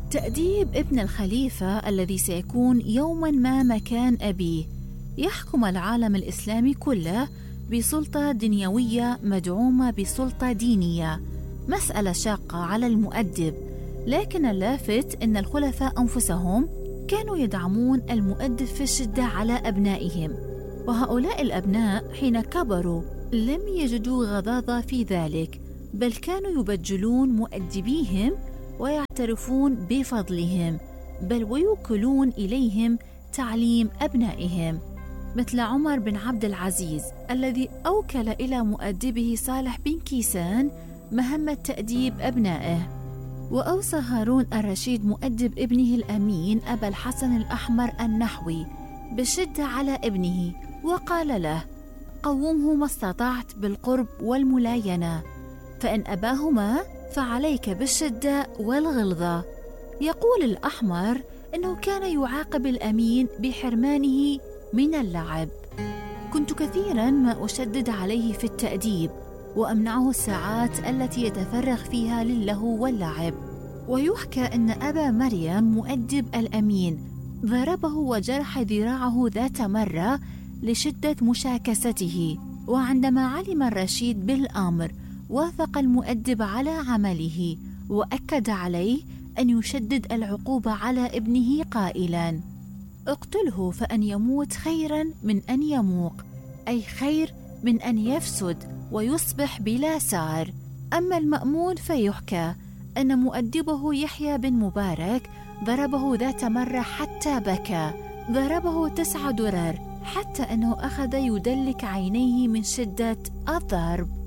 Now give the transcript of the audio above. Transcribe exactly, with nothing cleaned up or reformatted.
تأديب ابن الخليفة الذي سيكون يوماً ما مكان أبيه، يحكم العالم الإسلامي كله بسلطة دنيوية مدعومة بسلطة دينية. مسألة شاقة على المؤدب، لكن اللافت أن الخلفاء أنفسهم كانوا يدعمون المؤدب في الشدة على أبنائهم، وهؤلاء الأبناء حين كبروا لم يجدوا غضاضة في ذلك، بل كانوا يبجلون مؤدبيهم ويعترفون بفضلهم، بل ويوكلون إليهم تعليم أبنائهم، مثل عمر بن عبد العزيز الذي أوكل إلى مؤدبه صالح بن كيسان مهمة تأديب أبنائه. وأوصى هارون الرشيد مؤدب ابنه الأمين أبا الحسن الأحمر النحوي بالشدة على ابنه، وقال له: قومه ما استطعت بالقرب والملاينة، فإن أباهما فعليك بالشدة والغلظة. يقول الأحمر إنه كان يعاقب الأمين بحرمانه من اللعب. كنت كثيرا ما أشدد عليه في التأديب وأمنعه الساعات التي يتفرغ فيها للهو واللعب. ويحكى أن أبا مريم مؤدب الأمين ضربه وجرح ذراعه ذات مرة لشدة مشاكسته، وعندما علم الرشيد بالأمر وافق المؤدب على عمله، وأكد عليه أن يشدد العقوبة على ابنه قائلا: اقتله فأن يموت خيرا من أن يموق، أي خير من أن يفسد ويصبح بلا سار. أما المأمون فيحكى أن مؤدبه يحيى بن مبارك ضربه ذات مرة حتى بكى، ضربه تسع درر حتى أنه أخذ يدلك عينيه من شدة الضرب.